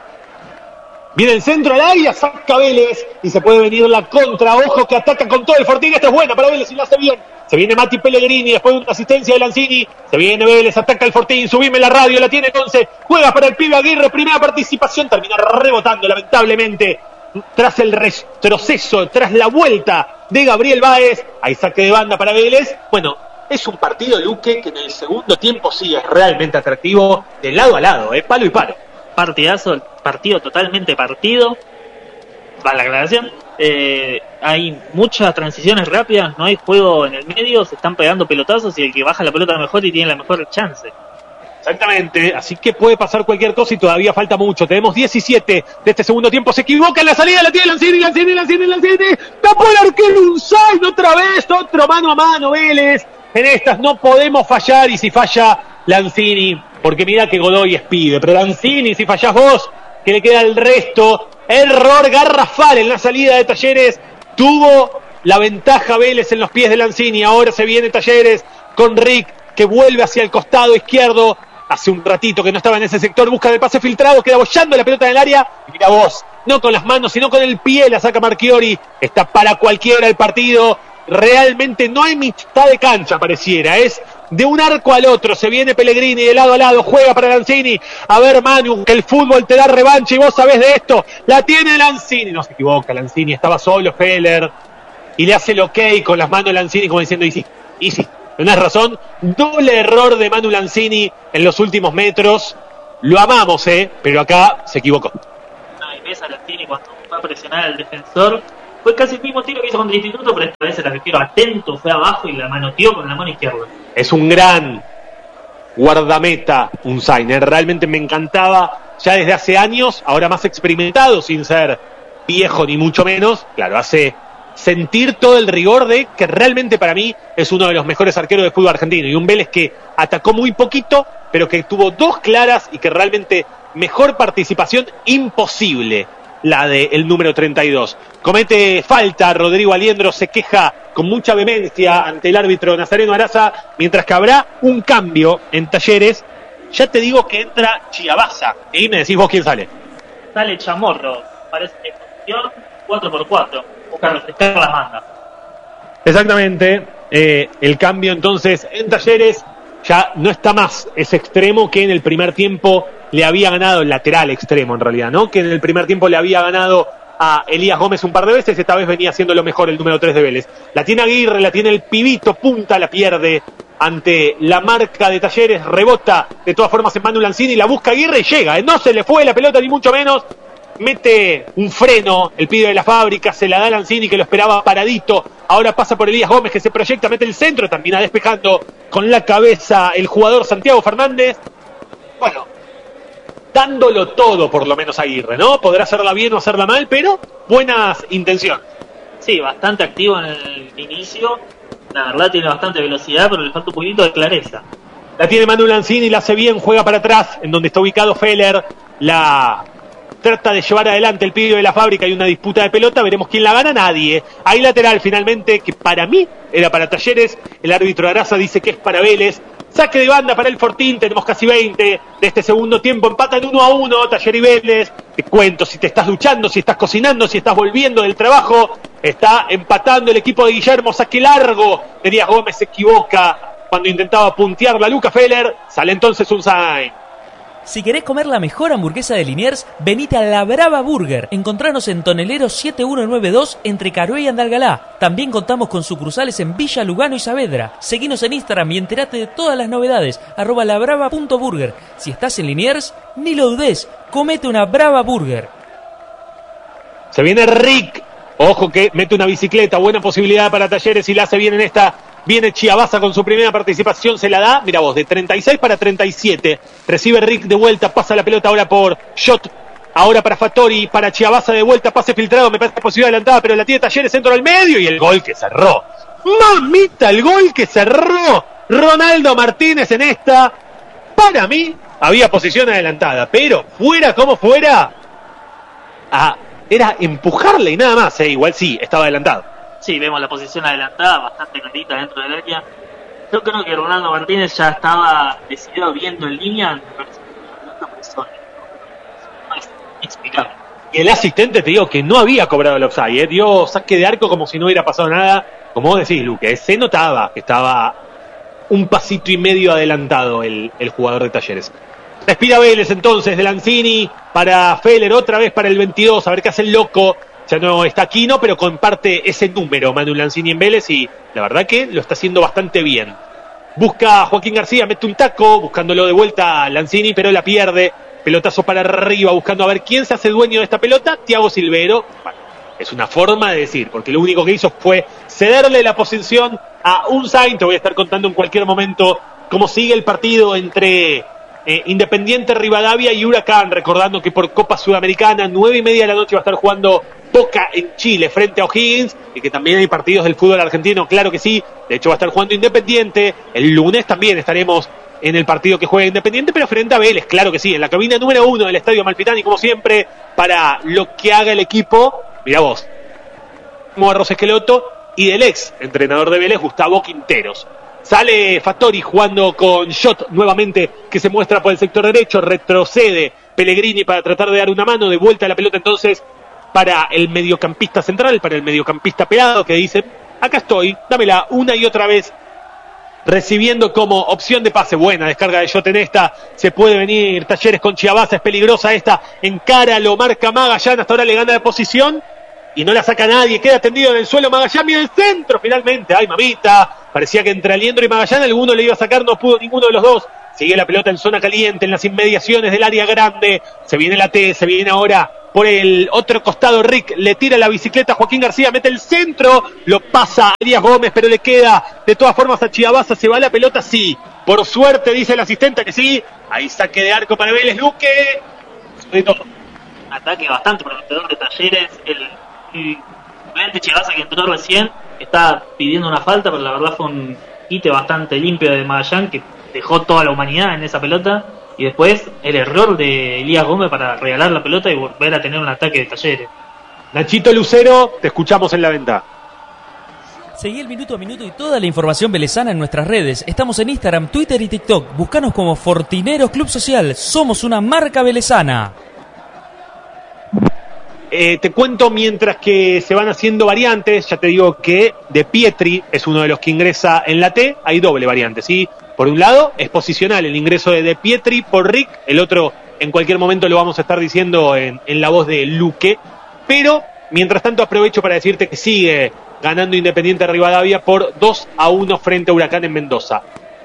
Viene el centro al área, saca Vélez y se puede venir la contra. Ojo que ataca con todo el Fortín. Esta es buena para Vélez y lo hace bien. Se viene Mati Pellegrini después de una asistencia de Lanzini. Se viene Vélez, ataca el Fortín. Subime la radio, la tiene once. Juega para el pibe Aguirre. Primera participación. Termina rebotando lamentablemente. Tras el retroceso, tras la vuelta de Gabriel Báez. Hay saque de banda para Vélez. Bueno, es un partido, Luque, que en el segundo tiempo sí es realmente atractivo. De lado a lado, eh, palo y palo. Partidazo, partido totalmente partido. Va la aclaración. Eh, hay muchas transiciones rápidas, no hay juego en el medio, se están pegando pelotazos y el que baja la pelota mejor y tiene la mejor chance. Exactamente, así que puede pasar cualquier cosa y todavía falta mucho. Tenemos diecisiete de este segundo tiempo, se equivoca en la salida, la tiene Lanzini, Lanzini, Lanzini, Lanzini. Tapó el arquero Unzain otra vez, otro mano a mano Vélez. En estas no podemos fallar y si falla Lanzini, porque mira que Godoy es pibe, pero Lanzini, si fallás vos, que le queda el resto. Error garrafal en la salida de Talleres. Tuvo la ventaja Vélez en los pies de Lanzini. Ahora se viene Talleres con Rick, que vuelve hacia el costado izquierdo. Hace un ratito que no estaba en ese sector. Busca el pase filtrado. Queda bollando la pelota en el área. Y mira vos, no con las manos, sino con el pie la saca Marchiori. Está para cualquiera el partido. Realmente no hay mitad de cancha, pareciera. Es de un arco al otro. Se viene Pellegrini de lado a lado. Juega para Lanzini. A ver, Manu, que el fútbol te da revancha y vos sabés de esto. La tiene Lanzini. No se equivoca, Lanzini. Estaba solo Feller. Y le hace el ok con las manos Lanzini como diciendo, y sí, y sí. Tenés razón. Doble error de Manu Lanzini en los últimos metros. Lo amamos, eh. Pero acá se equivocó. No, y ves a Lanzini cuando fue a presionar al defensor. Fue casi el mismo tiro que hizo contra el Instituto, pero esta vez el arquero atento fue abajo y la manoteó con la mano izquierda. Es un gran guardameta, Unzain. Realmente me encantaba ya desde hace años, ahora más experimentado, sin ser viejo ni mucho menos. Claro, hace sentir todo el rigor de que realmente para mí es uno de los mejores arqueros de fútbol argentino. Y un Vélez que atacó muy poquito, pero que tuvo dos claras y que realmente mejor participación imposible. La del número treinta y dos. Comete falta Rodrigo Aliendro, se queja con mucha vehemencia ante el árbitro Nazareno Araza, mientras que habrá un cambio en Talleres. Ya te digo que entra Chiabaza. Y me decís vos quién sale. sale Chamorro. Parece que posición cuatro por cuatro. Busca refrescar la manga. Exactamente. Eh, el cambio entonces en Talleres ya no está más ese extremo que en el primer tiempo le había ganado, el lateral extremo en realidad, ¿no? Que en el primer tiempo le había ganado a Elías Gómez un par de veces, esta vez venía haciendo lo mejor el número tres de Vélez. La tiene Aguirre, la tiene el pibito, punta, la pierde ante la marca de Talleres, rebota de todas formas en Manu Lanzini, la busca Aguirre y llega, ¿eh? No se le fue la pelota ni mucho menos, mete un freno el pibe de la fábrica, se la da Lanzini que lo esperaba paradito, ahora pasa por Elías Gómez que se proyecta, mete el centro, termina despejando con la cabeza el jugador Santiago Fernández. Bueno, dándolo todo por lo menos Aguirre, ¿no? Podrá hacerla bien o hacerla mal, pero buenas intenciones. Sí, bastante activo en el inicio, la verdad tiene bastante velocidad, pero le falta un poquito de clareza. La tiene Manu Lanzini, la hace bien, juega para atrás, en donde está ubicado Feller, la trata de llevar adelante el pibe de la fábrica, hay una disputa de pelota, veremos quién la gana, nadie. Hay lateral finalmente, que para mí era para Talleres, el árbitro Araza dice que es para Vélez. Saque de banda para el Fortín, tenemos casi veinte de este segundo tiempo, empatan uno a uno, Talleres y Vélez. Te cuento, si te estás duchando, si estás cocinando, si estás volviendo del trabajo, está empatando el equipo de Guillermo, saque largo, Elías Gómez se equivoca cuando intentaba puntear la Luca Feller, sale entonces un sign. Si querés comer la mejor hamburguesa de Liniers, venite a La Brava Burger. Encontranos en Tonelero siete uno nueve dos entre Carué y Andalgalá. También contamos con sucursales en Villa Lugano y Saavedra. Seguinos en Instagram y enterate de todas las novedades. Arroba labrava punto burger. Si estás en Liniers, ni lo dudes, comete una Brava Burger. Se viene Rick. Ojo que mete una bicicleta. Buena posibilidad para Talleres y la hace bien en esta. Viene Chiabaza con su primera participación, se la da, mira vos, de treinta y seis para treinta y siete. Recibe Rick de vuelta, pasa la pelota ahora por Shot. Ahora para Fattori, para Chiabaza de vuelta, pase filtrado, me parece posibilidad adelantada, pero la tiene Talleres, centro al medio y el gol que cerró. Mamita, el gol que cerró Ronaldo Martínez en esta. Para mí, había posición adelantada, pero fuera como fuera, ah, era empujarle y nada más, eh, igual sí, estaba adelantado. Sí, vemos la posición adelantada, bastante clarita dentro del área. Yo creo que Ronaldo Martínez ya estaba decidido viendo en línea. Me parece que no es explicable. Y el asistente, te digo, que no había cobrado el offside, ¿eh? Dio saque de arco como si no hubiera pasado nada. Como vos decís, Luque, se notaba que estaba un pasito y medio adelantado el, el jugador de Talleres. Respira Vélez entonces de Lanzini para Feller, otra vez para el veintidós, a ver qué hace el loco. Ya no está Aquino, pero comparte ese número Manu Lanzini en Vélez y la verdad que lo está haciendo bastante bien. Busca a Joaquín García, mete un taco, buscándolo de vuelta a Lanzini, pero la pierde. Pelotazo para arriba, buscando a ver quién se hace dueño de esta pelota. Thiago Silvero. Bueno, es una forma de decir, porque lo único que hizo fue cederle la posición a Unzain. Te voy a estar contando en cualquier momento cómo sigue el partido entre eh, Independiente Rivadavia y Huracán. Recordando que por Copa Sudamericana, nueve y media de la noche va a estar jugando Boca en Chile frente a O'Higgins, y que también hay partidos del fútbol argentino, claro que sí. De hecho va a estar jugando Independiente. El lunes también estaremos en el partido que juega Independiente, pero frente a Vélez, claro que sí, en la cabina número uno del Estadio Malfitani, como siempre, para lo que haga el equipo. Mirá vos, como Arroz Esqueloto, y del ex entrenador de Vélez, Gustavo Quinteros. Sale Fattori jugando con Shot nuevamente, que se muestra por el sector derecho, retrocede Pellegrini para tratar de dar una mano, de vuelta a la pelota entonces para el mediocampista central, para el mediocampista pelado, que dice, acá estoy, dámela una y otra vez, recibiendo como opción de pase. Buena descarga de Shot en esta, se puede venir Talleres con Chiabaza, es peligrosa esta, encara, lo marca Magallán, hasta ahora le gana de posición, y no la saca nadie, queda tendido en el suelo Magallán, viene el centro finalmente, ay mamita, parecía que entre Aliendro y Magallán alguno le iba a sacar, no pudo ninguno de los dos. Sigue la pelota en zona caliente, en las inmediaciones del área grande, se viene la T, se viene ahora por el otro costado Rick, le tira la bicicleta a Joaquín García, mete el centro, lo pasa a Elías Gómez, pero le queda de todas formas a Chiabaza, se va la pelota, sí, por suerte dice el asistente que sí, ahí saque de arco para Vélez, Luque, sobre todo. Ataque bastante prometedor de Talleres, el suplente Chiabaza que entró recién, está pidiendo una falta, pero la verdad fue un quite bastante limpio de Magallán, que dejó toda la humanidad en esa pelota. Y después el error de Elías Gómez para regalar la pelota y volver a tener un ataque de Talleres. Nachito Lucero, te escuchamos en la venta. Seguí el minuto a minuto y toda la información velezana en nuestras redes. Estamos en Instagram, Twitter y TikTok. Búscanos como Fortineros Club Social. Somos una marca velezana. Eh, te cuento mientras que se van haciendo variantes. Ya te digo que De Pietri es uno de los que ingresa en la T. Hay doble variante, ¿sí? Por un lado es posicional el ingreso de De Pietri por Rick, el otro en cualquier momento lo vamos a estar diciendo en, en la voz de Luque. Pero mientras tanto aprovecho para decirte que sigue ganando Independiente Rivadavia por dos a uno frente a Huracán en Mendoza.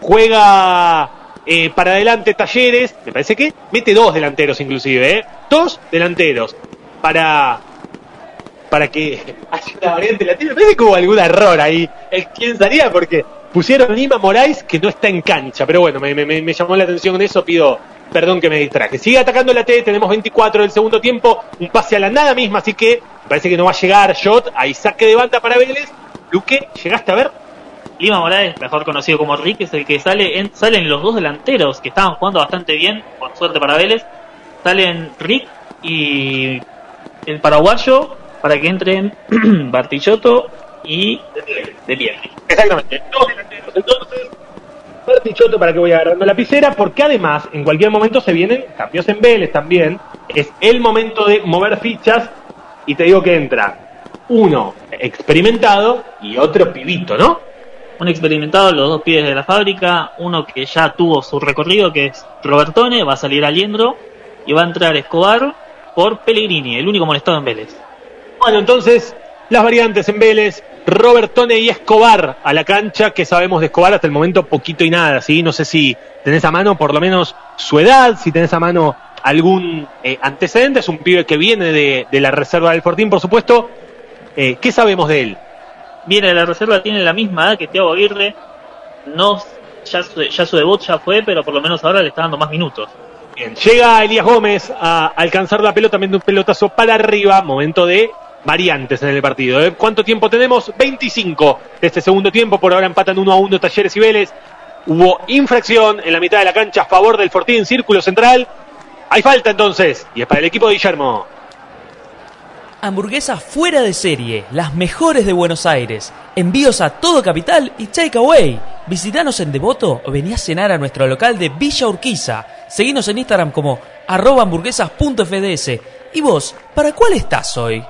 Juega eh, para adelante Talleres, me parece que mete dos delanteros inclusive, ¿eh? Dos delanteros para para que haya una variante latina. Me parece que hubo algún error ahí. ¿Quién salía? Porque pusieron Lima Moraes que no está en cancha, pero bueno, me, me, me llamó la atención eso, pido perdón que me distraje. Sigue atacando la T, tenemos veinticuatro del segundo tiempo, un pase a la nada misma, así que parece que no va a llegar Shot, hay saque de banda para Vélez. Luque, ¿llegaste a ver? Lima Moraes, mejor conocido como Rick, es el que sale en, salen los dos delanteros que estaban jugando bastante bien, por suerte para Vélez. Salen Rick y el paraguayo para que entren Bartichotto y De Pietri. Exactamente, dos delanteros entonces. Bartichotto para que voy agarrando la lapicera, porque además en cualquier momento se vienen cambios en Vélez también. Es el momento de mover fichas y te digo que entra uno experimentado y otro pibito, ¿no? Un experimentado, los dos pibes de la fábrica, uno que ya tuvo su recorrido, que es Robertone, va a salir Aliendro y va a entrar Escobar por Pellegrini, el único molestado en Vélez. Bueno, entonces las variantes en Vélez, Robertone y Escobar a la cancha. Que sabemos de Escobar hasta el momento? Poquito y nada, ¿sí? No sé si tenés a mano por lo menos su edad, si tenés a mano algún eh, antecedente. Es un pibe que viene de, de la reserva del Fortín, por supuesto. Eh, ¿Qué sabemos de él? Viene de la reserva, tiene la misma edad que Thiago Aguirre. No, ya su, ya su debut ya fue, pero por lo menos ahora le está dando más minutos. Bien, llega Elías Gómez a alcanzar la pelota, mete un pelotazo para arriba. Momento de variantes en el partido, ¿eh? ¿Cuánto tiempo tenemos? veinticinco de este segundo tiempo. Por ahora empatan uno a uno Talleres y Vélez. Hubo infracción en la mitad de la cancha a favor del Fortín, círculo central. Hay falta entonces, y es para el equipo de Guillermo. Hamburguesas fuera de serie, las mejores de Buenos Aires. Envíos a todo Capital y Takeaway. Visitanos en Devoto o vení a cenar a nuestro local de Villa Urquiza. Seguinos en Instagram como arroba hamburguesas punto f d s. ¿Y vos, para cuál estás hoy?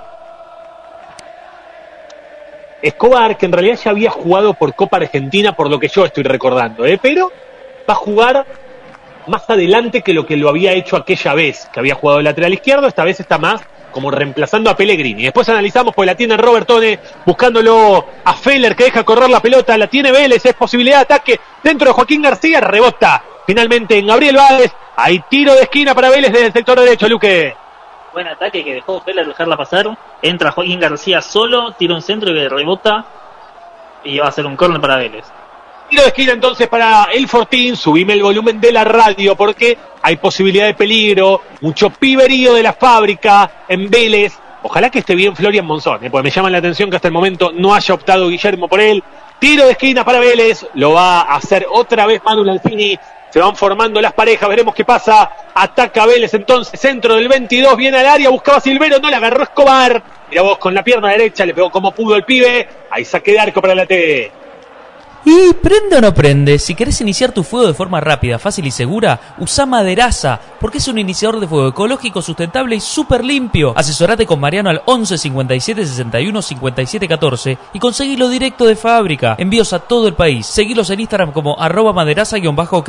Escobar, que en realidad ya había jugado por Copa Argentina, por lo que yo estoy recordando, ¿eh? Pero va a jugar más adelante que lo que lo había hecho aquella vez, que había jugado de lateral izquierdo. Esta vez está más como reemplazando a Pellegrini. Después analizamos, pues la tiene Robertone, buscándolo a Feller, que deja correr la pelota, la tiene Vélez, es posibilidad de ataque dentro de Joaquín García, rebota finalmente en Gabriel Báez. Hay tiro de esquina para Vélez desde el sector derecho, Luque. Buen ataque que dejó Feller dejarla pasar. Entra Joaquín García solo, tira un centro que rebota y va a ser un córner para Vélez. Tiro de esquina entonces para el Fortín. Subime el volumen de la radio porque hay posibilidad de peligro. Mucho piberío de la fábrica en Vélez. Ojalá que esté bien Florian Monzón, ¿eh? Porque me llama la atención que hasta el momento no haya optado Guillermo por él. Tiro de esquina para Vélez. Lo va a hacer otra vez Manu Lanzini. Se van formando las parejas, veremos qué pasa. Ataca Vélez entonces, centro del veintidós, viene al área, buscaba Silvero, no le agarró Escobar. Mira vos, con la pierna derecha le pegó como pudo el pibe. Hay saque de arco para la T. ¿Y prende o no prende? Si querés iniciar tu fuego de forma rápida, fácil y segura, usa Maderaza, porque es un iniciador de fuego ecológico, sustentable y súper limpio. Asesorate con Mariano al once cincuenta y siete sesenta y uno cincuenta y siete catorce y conseguilo directo de fábrica. Envíos a todo el país. Seguilos en Instagram como arroba maderaza-ok.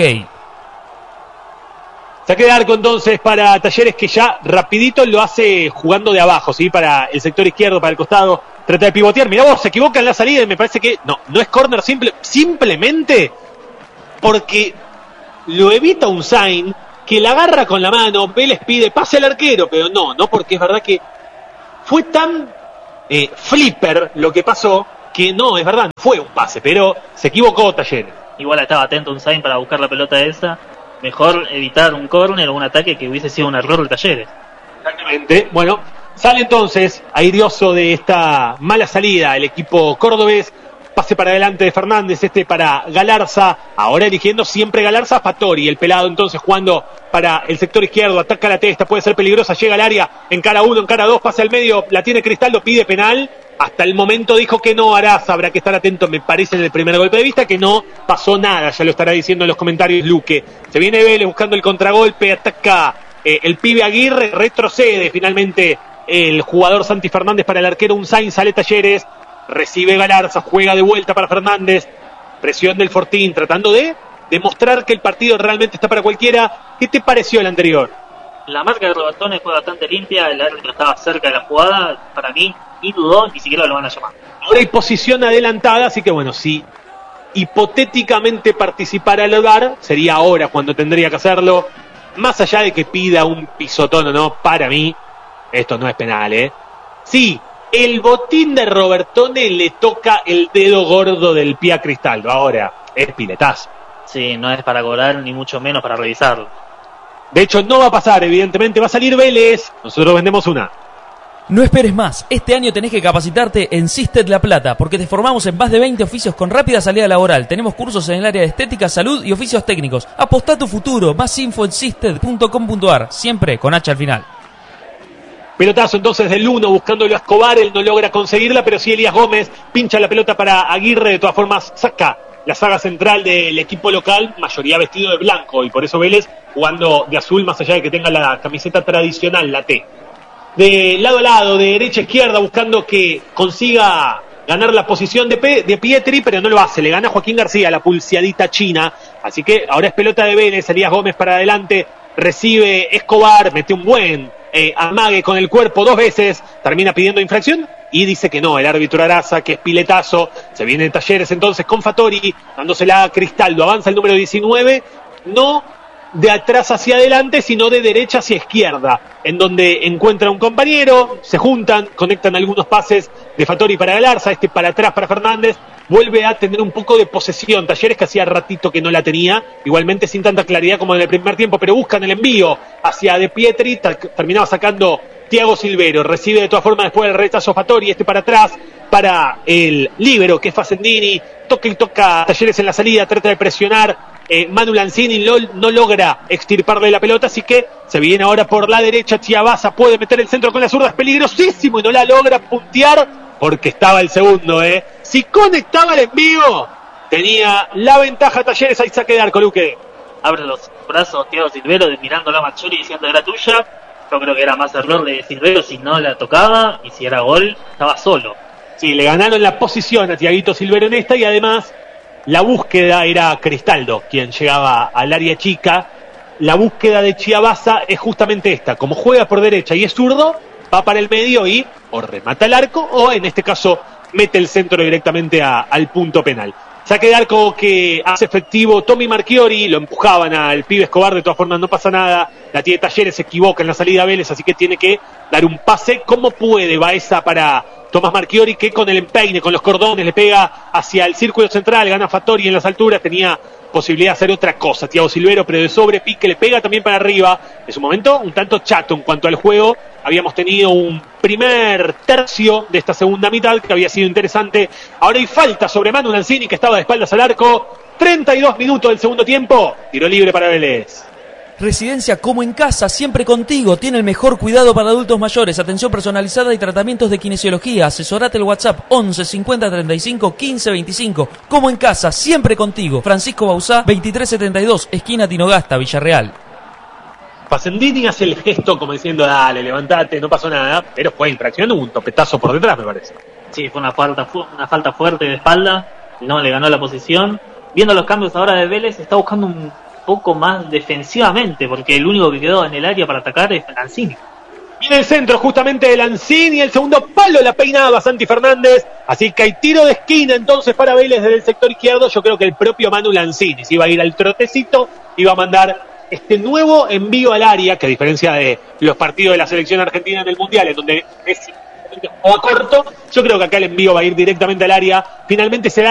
Saque de arco entonces para Talleres, que ya rapidito lo hace jugando de abajo, ¿sí? Para el sector izquierdo, para el costado. Trata de pivotear. Mirá vos, se equivoca en la salida y me parece que no, no es córner simple, simplemente porque lo evita un Sain que la agarra con la mano. Vélez pide pase al arquero, pero no, no, porque es verdad que fue tan eh, flipper lo que pasó que no, es verdad, fue un pase, pero se equivocó Talleres. Igual estaba atento un Sain para buscar la pelota esa. Mejor evitar un córner o un ataque que hubiese sido un error de Talleres. Exactamente. Bueno, sale entonces airioso de esta mala salida el equipo cordobés. Pase para adelante de Fernández, este para Galarza. Ahora eligiendo siempre Galarza, Fattori, el pelado entonces jugando para el sector izquierdo. Ataca la testa, puede ser peligrosa, llega al área. En cara uno, en cara dos, pasa al medio. La tiene Cristaldo, pide penal. Hasta el momento dijo que no, Araza, habrá que estar atento, me parece, en el primer golpe de vista, que no pasó nada, ya lo estará diciendo en los comentarios Luque. Se viene Vélez buscando el contragolpe, ataca eh, el pibe Aguirre, retrocede finalmente el jugador Santi Fernández para el arquero Unzain, sale Talleres, recibe Galarza, juega de vuelta para Fernández, presión del Fortín, tratando de demostrar que el partido realmente está para cualquiera. ¿Qué te pareció el anterior? La marca de Robertone fue bastante limpia, el árbitro estaba cerca de la jugada, para mí, y dudó, ni siquiera lo van a llamar. Ahora hay posición adelantada, así que bueno, si hipotéticamente participara el V A R, sería ahora cuando tendría que hacerlo, más allá de que pida un pisotón o no, para mí, esto no es penal, ¿eh? Sí, el botín de Robertone le toca el dedo gordo del pie a Cristaldo, ahora es piletazo. Sí, no es para cobrar, ni mucho menos para revisarlo. De hecho, no va a pasar, evidentemente, va a salir Vélez, nosotros vendemos una. No esperes más, este año tenés que capacitarte en Systed La Plata, porque te formamos en más de veinte oficios con rápida salida laboral. Tenemos cursos en el área de estética, salud y oficios técnicos. Apostá a tu futuro, más info en systed punto com punto a r, siempre con H al final. Pelotazo entonces del uno, buscándolo a Escobar, él no logra conseguirla, pero sí Elías Gómez pincha la pelota para Aguirre, de todas formas saca la saga central del equipo local, mayoría vestido de blanco, y por eso Vélez jugando de azul, más allá de que tenga la camiseta tradicional, la T. De lado a lado, de derecha a izquierda, buscando que consiga ganar la posición de, P- de Pietri, pero no lo hace, le gana Joaquín García, la pulseadita china, así que ahora es pelota de Vélez, Elías Gómez para adelante, recibe Escobar, mete un buen eh, amague con el cuerpo dos veces, termina pidiendo infracción, y dice que no, el árbitro Araza, que es piletazo, se viene de Talleres entonces con Fattori, dándosela a Cristaldo, avanza el número diecinueve, no de atrás hacia adelante, sino de derecha hacia izquierda, en donde encuentra un compañero, se juntan, conectan algunos pases de Fattori para Galarza, este para atrás para Fernández, vuelve a tener un poco de posesión, Talleres que hacía ratito que no la tenía, igualmente sin tanta claridad como en el primer tiempo, pero buscan el envío hacia De Pietri, terminaba sacando Thiago Silvero, recibe de todas formas después el rechazo Fattori, este para atrás, para el líbero que es Facendini, toca y toca Talleres en la salida, trata de presionar, eh, Manu Lanzini lo, no logra extirparle la pelota, así que se viene ahora por la derecha, Chiabaza puede meter el centro con la zurda, es peligrosísimo y no la logra puntear, porque estaba el segundo, eh. Si conectaba el envío, tenía la ventaja Talleres, ahí saque de arco, Luque. Abre los brazos Thiago Silvero mirándolo a Machuri diciendo era tuya. Yo creo que era más error de Silvero si no la tocaba, y si era gol, estaba solo. Sí, le ganaron la posición a Thiaguito Silvero en esta, y además la búsqueda era Cristaldo, quien llegaba al área chica. La búsqueda de Chiabaza es justamente esta, como juega por derecha y es zurdo, va para el medio y o remata el arco, o en este caso mete el centro directamente a, al punto penal. Saque de arco que hace efectivo Tommy Marchiori, lo empujaban al pibe Escobar, de todas formas no pasa nada, la tiene Talleres, se equivoca en la salida a Vélez, así que tiene que dar un pase como puede, va esa para Tomás Marchiori, que con el empeine, con los cordones, le pega hacia el círculo central, gana Fattori en las alturas, tenía posibilidad de hacer otra cosa Thiago Silvero, pero de sobrepique le pega también para arriba. Es un momento un tanto chato en cuanto al juego, habíamos tenido un primer tercio de esta segunda mitad que había sido interesante, ahora hay falta sobre Manu Lanzini, que estaba de espaldas al arco, treinta y dos minutos del segundo tiempo, tiro libre para Vélez. Residencia como en casa, siempre contigo. Tiene el mejor cuidado para adultos mayores. Atención personalizada y tratamientos de kinesiología. Asesorate el WhatsApp once cincuenta treinta y cinco quince veinticinco. Como en casa, siempre contigo. Francisco Bauzá, veintitrés setenta y dos, esquina Tinogasta, Villarreal. Facendini hace el gesto como diciendo, dale, levantate, no pasó nada, pero fue infracción, hubo un topetazo por detrás, me parece. Sí, fue una falta, fue una falta fuerte de espalda, no le ganó la posición. Viendo los cambios ahora de Vélez, está buscando un poco más defensivamente, porque el único que quedó en el área para atacar es Lanzini. Viene el centro justamente de Lanzini, el segundo palo la peinaba Santi Fernández, así que hay tiro de esquina entonces para Vélez desde el sector izquierdo. Yo creo que el propio Manu Lanzini se iba a ir al trotecito, iba a mandar este nuevo envío al área, que a diferencia de los partidos de la selección argentina en el Mundial, en donde es o a corto, yo creo que acá el envío va a ir directamente al área. Finalmente se da